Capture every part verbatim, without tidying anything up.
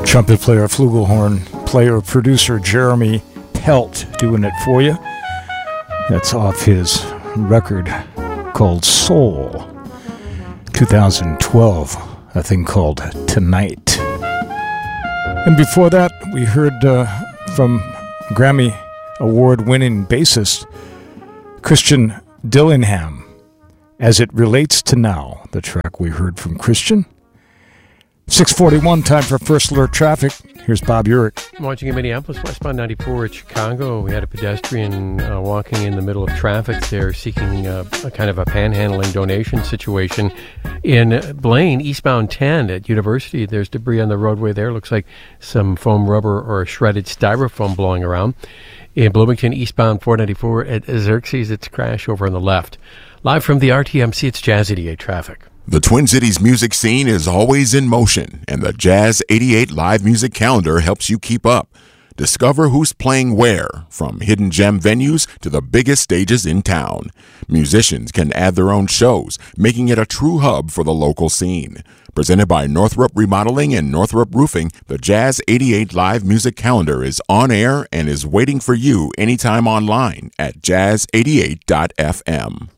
Trumpet player, flugelhorn player, producer Jeremy Pelt doing it for you. That's off his record called Soul. two thousand twelve, a thing called Tonight. And before that, we heard uh, from Grammy Award-winning bassist Christian Dillingham, As It Relates to Now, the track we heard from Christian. six forty-one, time for First Alert Traffic. Here's Bob Urich. Watching in Minneapolis, westbound ninety-four at Chicago, we had a pedestrian uh, walking in the middle of traffic there seeking uh, a kind of a panhandling donation situation. In Blaine, eastbound ten at University, there's debris on the roadway there. Looks like some foam rubber or shredded styrofoam blowing around. In Bloomington, eastbound four ninety-four at Xerxes, it's a crash over on the left. Live from the R T M C, it's Jazz eighty-eight traffic. The Twin Cities music scene is always in motion, and the Jazz eighty-eight live music calendar helps you keep up. Discover who's playing where, from hidden gem venues to the biggest stages in town. Musicians can add their own shows, making it a true hub for the local scene. Presented by Northrop Remodeling and Northrop Roofing, the Jazz eighty-eight live music calendar is on air and is waiting for you anytime online at jazz eighty-eight dot f m.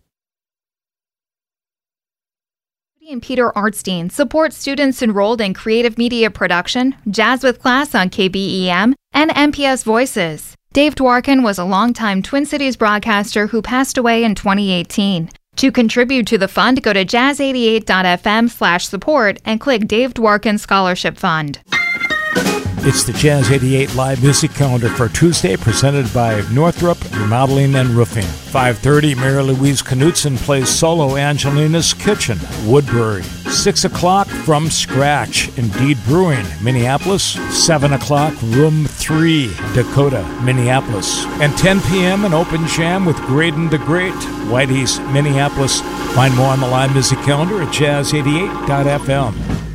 And Peter Artstein supports students enrolled in creative media production, Jazz with Class on K B E M, and M P S Voices. Dave Dworkin was a longtime Twin Cities broadcaster who passed away in twenty eighteen. To contribute to the fund, go to jazz eighty-eight dot f m slash support and click Dave Dworkin Scholarship Fund. It's the Jazz eighty-eight live music calendar for Tuesday, presented by Northrop Remodeling and Roofing. five thirty, Mary Louise Knutson plays solo Angelina's Kitchen, Woodbury. six o'clock, From Scratch, Indeed Brewing, Minneapolis. seven o'clock, Room three, Dakota, Minneapolis. And ten p.m., an open jam with Graydon the Great, Whitey's, Minneapolis. Find more on the live music calendar at jazz eighty-eight dot f m.